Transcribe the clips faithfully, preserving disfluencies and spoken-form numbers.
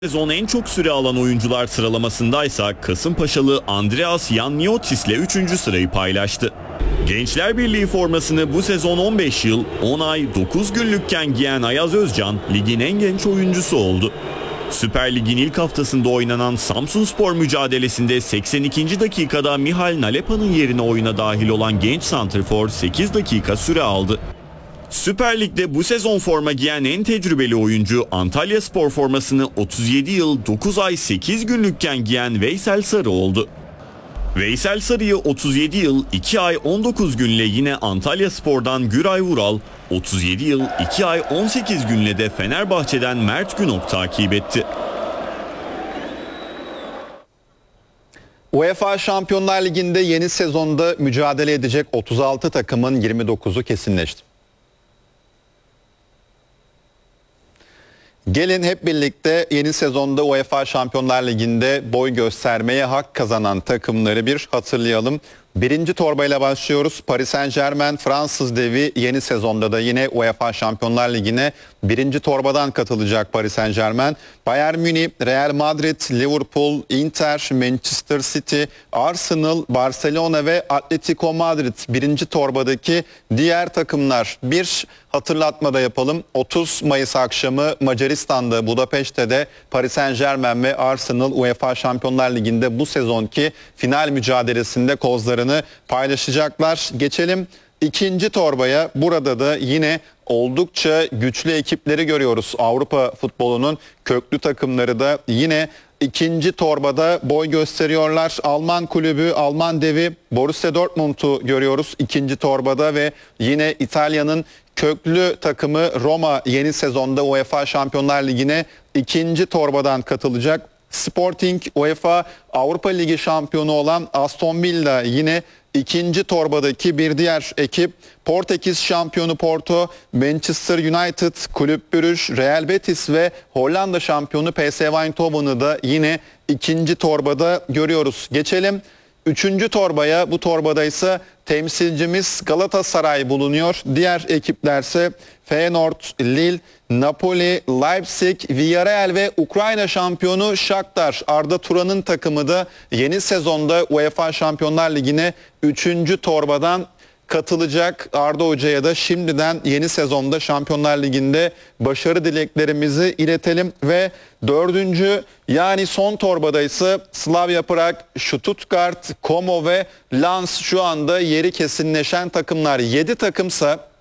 Sezon en çok süre alan oyuncular sıralamasındaysa Kasımpaşalı Andreas Yanniotis ile üçüncü sırayı paylaştı. Gençler Birliği formasını bu sezon on beş yıl, on ay, dokuz günlükken giyen Ayaz Özcan ligin en genç oyuncusu oldu. Süper Lig'in ilk haftasında oynanan Samsunspor mücadelesinde seksen ikinci dakikada Mihal Nalepa'nın yerine oyuna dahil olan genç santrfor sekiz dakika süre aldı. Süper Lig'de bu sezon forma giyen en tecrübeli oyuncu Antalyaspor formasını otuz yedi yıl, dokuz ay, sekiz günlükken giyen Veysel Sarı oldu. Veysel Sarı'yı otuz yedi yıl, iki ay, on dokuz günle yine Antalyaspor'dan Güray Vural, otuz yedi yıl, iki ay, on sekiz günle de Fenerbahçe'den Mert Günok takip etti. UEFA Şampiyonlar Ligi'nde yeni sezonda mücadele edecek otuz altı takımın yirmi dokuzu kesinleşti. Gelin hep birlikte yeni sezonda UEFA Şampiyonlar Ligi'nde boy göstermeye hak kazanan takımları bir hatırlayalım. Birinci torbayla başlıyoruz. Paris Saint-Germain Fransız devi yeni sezonda da yine UEFA Şampiyonlar Ligi'ne birinci torbadan katılacak Paris Saint-Germain. Bayern Münih, Real Madrid, Liverpool, Inter, Manchester City, Arsenal, Barcelona ve Atletico Madrid birinci torbadaki diğer takımlar. Bir hatırlatma da yapalım. otuz Mayıs akşamı Macaristan'da Budapeşte'de Paris Saint-Germain ve Arsenal UEFA Şampiyonlar Ligi'nde bu sezonki final mücadelesinde kozlarını paylaşacaklar. Geçelim ikinci torbaya. Burada da yine oldukça güçlü ekipleri görüyoruz. Avrupa futbolunun köklü takımları da yine ikinci torbada boy gösteriyorlar. Alman kulübü, Alman devi Borussia Dortmund'u görüyoruz ikinci torbada ve yine İtalya'nın köklü takımı Roma yeni sezonda UEFA Şampiyonlar Ligi'ne ikinci torbadan katılacak. Sporting UEFA Avrupa Ligi şampiyonu olan Aston Villa yine ikinci torbadaki bir diğer ekip. Portekiz şampiyonu Porto, Manchester United, Kulüp Brugge, Real Betis ve Hollanda şampiyonu P S V Eindhoven'ı da yine ikinci torbada görüyoruz. Geçelim üçüncü torbaya. Bu torbada ise temsilcimiz Galatasaray bulunuyor. Diğer ekiplerse Feyenoord, Lille, Napoli, Leipzig, Villarreal ve Ukrayna şampiyonu Shakhtar. Arda Turan'ın takımı da yeni sezonda UEFA Şampiyonlar Ligi'ne üçüncü torbadan katılacak. Arda Hoca'ya da şimdiden yeni sezonda Şampiyonlar Ligi'nde başarı dileklerimizi iletelim ve dördüncü yani son torbada ise Slavia Prag, Stuttgart, Como ve Lens şu anda yeri kesinleşen takımlar. yedi takımsa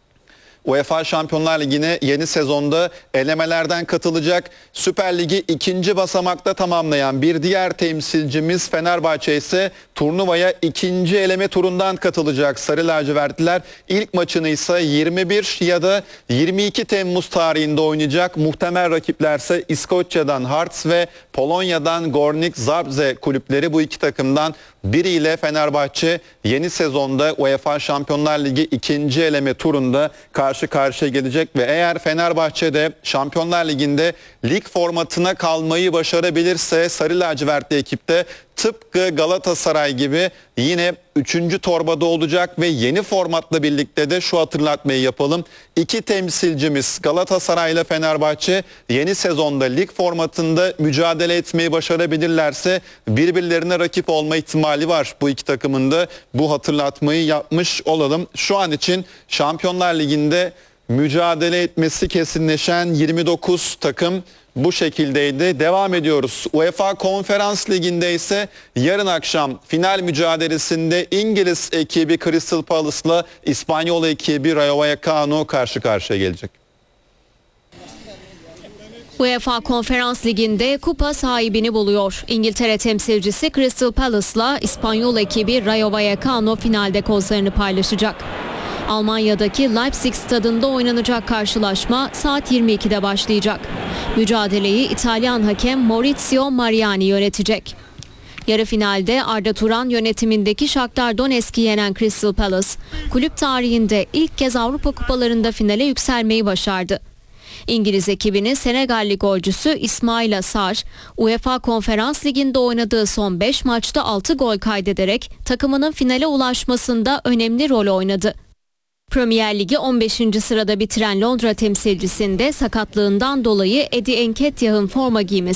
UEFA Şampiyonlar Ligi'ne yeni sezonda elemelerden katılacak. Süper Lig'i ikinci basamakta tamamlayan bir diğer temsilcimiz Fenerbahçe ise turnuvaya ikinci eleme turundan katılacak. Sarı lacivertliler ilk maçını ise yirmi bir ya da yirmi iki Temmuz tarihinde oynayacak. Muhtemel rakiplerse İskoçya'dan Hearts ve Polonya'dan Gornik Zabrze kulüpleri. Bu iki takımdan biriyle Fenerbahçe yeni sezonda UEFA Şampiyonlar Ligi ikinci eleme turunda karşı karşıya gelecek ve eğer Fenerbahçe'de Şampiyonlar Ligi'nde lig formatına kalmayı başarabilirse sarı lacivertli ekipte tıpkı Galatasaray gibi yine üçüncü torbada olacak ve yeni formatla birlikte de şu hatırlatmayı yapalım. İki temsilcimiz Galatasaray ile Fenerbahçe yeni sezonda lig formatında mücadele etmeyi başarabilirlerse birbirlerine rakip olma ihtimali var. Bu iki takımın da bu hatırlatmayı yapmış olalım. Şu an için Şampiyonlar Ligi'nde mücadele etmesi kesinleşen yirmi dokuz takım bu şekildeydi. Devam ediyoruz. UEFA Konferans Ligi'nde ise yarın akşam final mücadelesinde İngiliz ekibi Crystal Palace'la İspanyol ekibi Rayo Vallecano karşı karşıya gelecek. UEFA Konferans Ligi'nde kupa sahibini buluyor. İngiltere temsilcisi Crystal Palace'la İspanyol ekibi Rayo Vallecano finalde kozlarını paylaşacak. Almanya'daki Leipzig stadında oynanacak karşılaşma saat yirmi ikide başlayacak. Mücadeleyi İtalyan hakem Maurizio Mariani yönetecek. Yarı finalde Arda Turan yönetimindeki Shakhtar Donetsk'i yenen Crystal Palace, kulüp tarihinde ilk kez Avrupa kupalarında finale yükselmeyi başardı. İngiliz ekibinin Senegalli golcüsü İsmail Sarr, UEFA Konferans Ligi'nde oynadığı son beş maçta altı gol kaydederek takımının finale ulaşmasında önemli rol oynadı. Premier Ligi on beşinci sırada bitiren Londra temsilcisinde sakatlığından dolayı Eddie Nketiah'ın forma giymesi